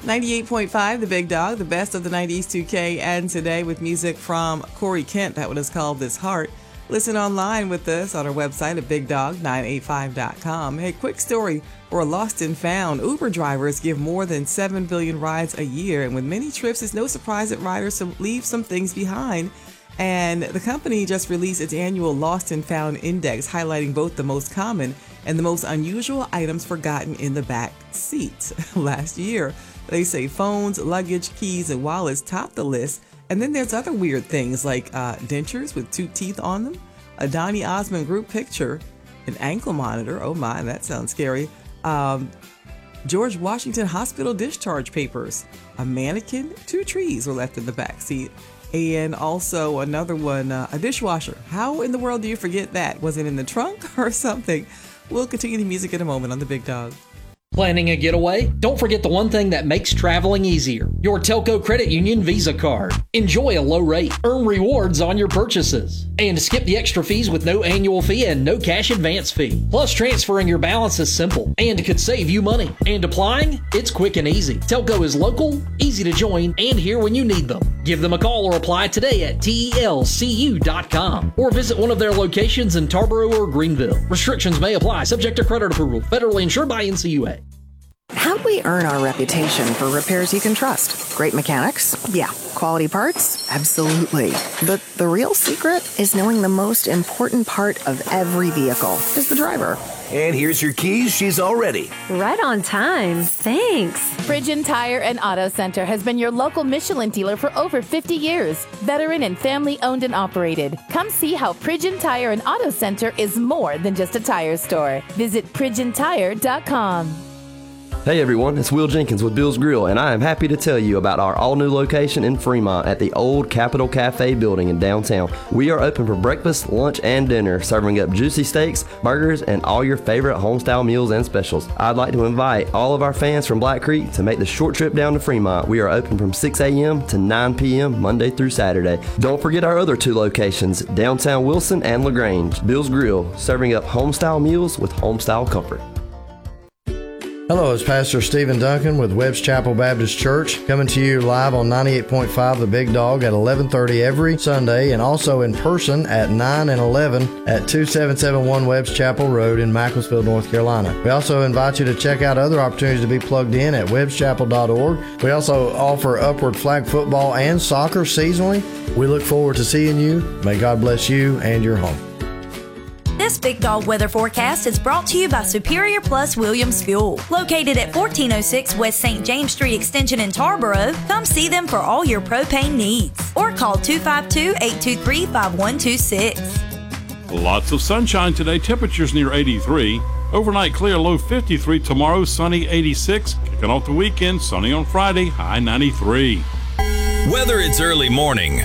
98.5, The Big Dog, the best of the 90s 2K, and today with music from Corey Kent. That one is called This Heart. Listen online with us on our website at bigdog985.com. Hey, quick story for Lost and Found. Uber drivers give more than 7 billion rides a year, and with many trips, it's no surprise that riders leave some things behind. And the company just released its annual Lost and Found Index, highlighting both the most common and the most unusual items forgotten in the back seat. Last year, they say phones, luggage, keys, and wallets top the list. And then there's other weird things like dentures with 2 teeth on them, a Donny Osmond group picture, an ankle monitor, oh my, that sounds scary, George Washington Hospital discharge papers, a mannequin, 2 trees were left in the back seat, and also another one, a dishwasher. How in the world do you forget that? Was it in the trunk or something? We'll continue the music in a moment on The Big Dog. Planning a getaway? Don't forget the one thing that makes traveling easier. Your Telco Credit Union Visa card. Enjoy a low rate. Earn rewards on your purchases. And skip the extra fees with no annual fee and no cash advance fee. Plus, transferring your balance is simple and could save you money. And applying? It's quick and easy. Telco is local, easy to join, and here when you need them. Give them a call or apply today at telcu.com or visit one of their locations in Tarboro or Greenville. Restrictions may apply, subject to credit approval. Federally insured by NCUA. How'd we earn our reputation for repairs you can trust? Great mechanics? Yeah. Quality parts? Absolutely. But the real secret is knowing the most important part of every vehicle is the driver. And here's your keys. She's all ready. Right on time. Thanks. Pridgeon Tire and Auto Center has been your local Michelin dealer for over 50 years. Veteran and family owned and operated. Come see how Pridgeon Tire and Auto Center is more than just a tire store. Visit PridgeonTire.com. Hey everyone, it's Will Jenkins with Bill's Grill, and I am happy to tell you about our all-new location in Fremont at the old Capitol Cafe building in downtown. We are open for breakfast, lunch, and dinner, serving up juicy steaks, burgers, and all your favorite homestyle meals and specials. I'd like to invite all of our fans from Black Creek to make the short trip down to Fremont. We are open from 6 a.m. to 9 p.m. Monday through Saturday. Don't forget our other 2 locations, downtown Wilson and LaGrange. Bill's Grill, serving up homestyle meals with homestyle comfort. Hello, it's Pastor Stephen Duncan with Webb's Chapel Baptist Church, coming to you live on 98.5 The Big Dog at 11:30 every Sunday, and also in person at 9 and 11 at 2771 Webb's Chapel Road in Macclesfield, North Carolina. We also invite you to check out other opportunities to be plugged in at webbschapel.org. We also offer upward flag football and soccer seasonally. We look forward to seeing you. May God bless you and your home. This Big Dog weather forecast is brought to you by Superior Plus Williams Fuel. Located at 1406 West St. James Street Extension in Tarboro, come see them for all your propane needs. Or call 252-823-5126. Lots of sunshine today, temperatures near 83. Overnight clear, low 53. Tomorrow, sunny 86. Kicking off the weekend, sunny on Friday, high 93. Whether it's early morning